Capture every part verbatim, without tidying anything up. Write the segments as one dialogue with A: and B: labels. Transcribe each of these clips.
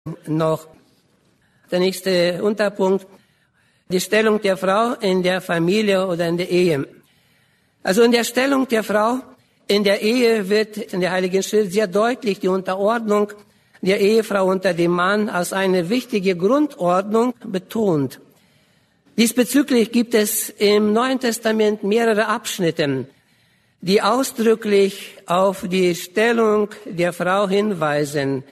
A: noch. Der nächste Unterpunkt, die Stellung der Frau in der Familie oder in der Ehe. Also in der Stellung der Frau in der Ehe wird in der Heiligen Schrift sehr deutlich die Unterordnung der Ehefrau unter dem Mann als eine wichtige Grundordnung betont. Diesbezüglich gibt es im Neuen Testament mehrere Abschnitte, die ausdrücklich auf die Stellung der Frau hinweisen.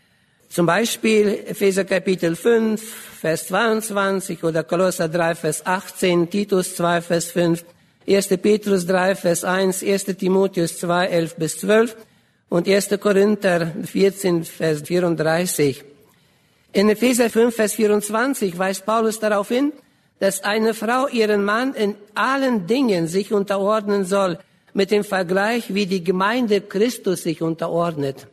A: Zum Beispiel Epheser Kapitel fünf, Vers zweiundzwanzig oder Kolosser drei, Vers achtzehn, Titus zwei, Vers fünf, erster Petrus drei, Vers eins, erster Timotheus zwei, elf bis zwölf und erster Korinther vierzehn, Vers vierunddreißig. In Epheser fünf, Vers vierundzwanzig weist Paulus darauf hin, dass eine Frau ihren Mann in allen Dingen sich unterordnen soll, mit dem Vergleich, wie die Gemeinde Christus sich unterordnet.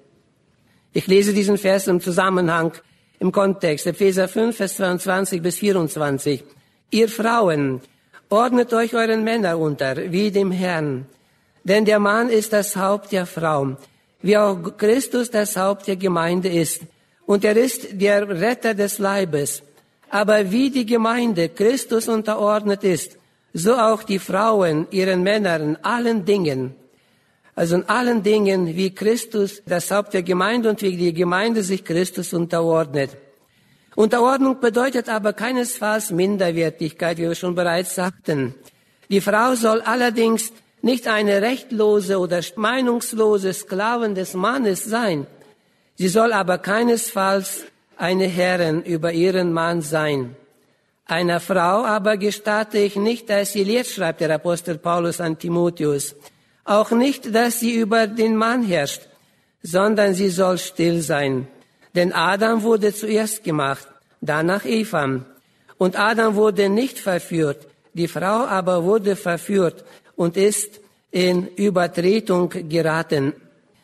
A: Ich lese diesen Vers im Zusammenhang, im Kontext, Epheser fünf, Vers zweiundzwanzig bis vierundzwanzig. Ihr Frauen, ordnet euch euren Männern unter, wie dem Herrn. Denn der Mann ist das Haupt der Frau, wie auch Christus das Haupt der Gemeinde ist. Und er ist der Retter des Leibes. Aber wie die Gemeinde Christus unterordnet ist, so auch die Frauen ihren Männern in allen Dingen. Also in allen Dingen, wie Christus das Haupt der Gemeinde und wie die Gemeinde sich Christus unterordnet. Unterordnung bedeutet aber keinesfalls Minderwertigkeit, wie wir schon bereits sagten. Die Frau soll allerdings nicht eine rechtlose oder meinungslose Sklavin des Mannes sein. Sie soll aber keinesfalls eine Herrin über ihren Mann sein. Einer Frau aber gestatte ich nicht, dass sie lehrt, schreibt der Apostel Paulus an Timotheus. Auch nicht, dass sie über den Mann herrscht, sondern sie soll still sein. Denn Adam wurde zuerst gemacht, danach Eva. Und Adam wurde nicht verführt, die Frau aber wurde verführt und ist in Übertretung geraten.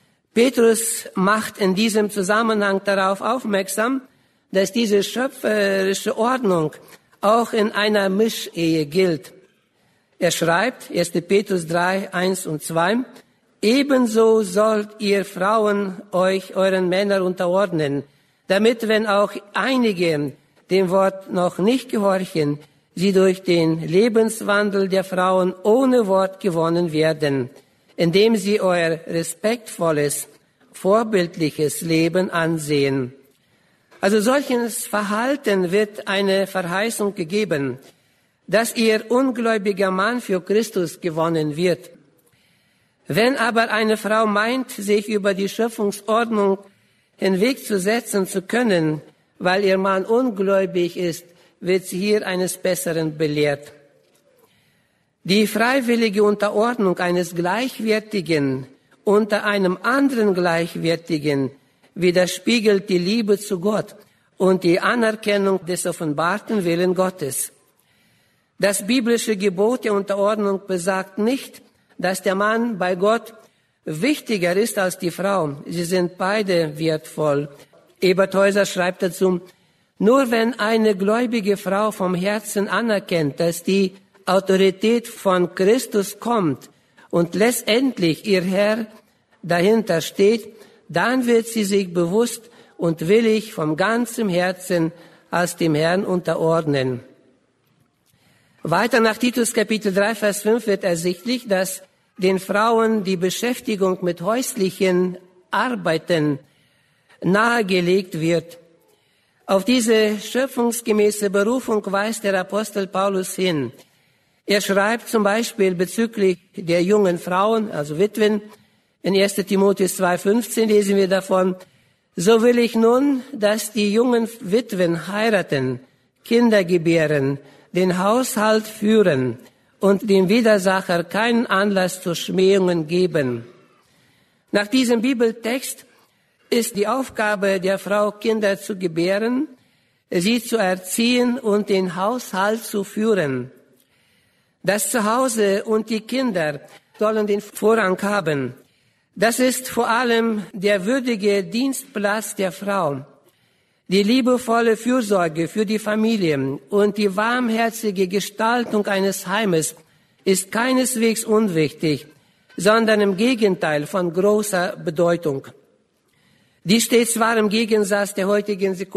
A: Petrus macht in diesem Zusammenhang darauf aufmerksam, dass diese schöpferische Ordnung auch in einer Mischehe gilt. Er schreibt, erster Petrus drei, eins und zwei, ebenso sollt ihr Frauen euch euren Männern unterordnen, damit, wenn auch einige dem Wort noch nicht gehorchen, sie durch den Lebenswandel der Frauen ohne Wort gewonnen werden, indem sie euer respektvolles, vorbildliches Leben ansehen. Also solches Verhalten wird eine Verheißung gegeben, dass ihr ungläubiger Mann für Christus gewonnen wird. Wenn aber eine Frau meint, sich über die Schöpfungsordnung hinwegzusetzen zu können, weil ihr Mann ungläubig ist, wird sie hier eines Besseren belehrt. Die freiwillige Unterordnung eines Gleichwertigen unter einem anderen Gleichwertigen widerspiegelt die Liebe zu Gott und die Anerkennung des offenbarten Willen Gottes. Das biblische Gebot der Unterordnung besagt nicht, dass der Mann bei Gott wichtiger ist als die Frau. Sie sind beide wertvoll. Ebert Häuser schreibt dazu, nur wenn eine gläubige Frau vom Herzen anerkennt, dass die Autorität von Christus kommt und letztendlich ihr Herr dahinter steht, dann wird sie sich bewusst und willig vom ganzen Herzen als dem Herrn unterordnen. Weiter nach Titus Kapitel drei, Vers fünf wird ersichtlich, dass den Frauen die Beschäftigung mit häuslichen Arbeiten nahegelegt wird. Auf diese schöpfungsgemäße Berufung weist der Apostel Paulus hin. Er schreibt zum Beispiel bezüglich der jungen Frauen, also Witwen, in erster Timotheus zwei, fünfzehn lesen wir davon, so will ich nun, dass die jungen Witwen heiraten, Kinder gebären, den Haushalt führen und dem Widersacher keinen Anlass zu Schmähungen geben. Nach diesem Bibeltext ist die Aufgabe der Frau, Kinder zu gebären, sie zu erziehen und den Haushalt zu führen. Das Zuhause und die Kinder sollen den Vorrang haben. Das ist vor allem der würdige Dienstplatz der Frau. Die liebevolle Fürsorge für die Familie und die warmherzige Gestaltung eines Heimes ist keineswegs unwichtig, sondern im Gegenteil von großer Bedeutung. Die steht zwar im Gegensatz der heutigen